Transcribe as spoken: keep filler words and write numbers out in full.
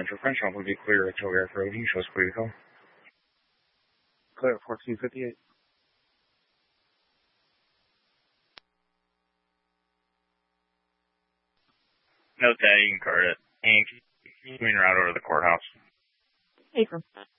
Central French Home will be clear at Togarth Road. He shows clear to go. Clear at fourteen fifty-eight. Note that you can card it. And keep moving around over to the courthouse. Affirm.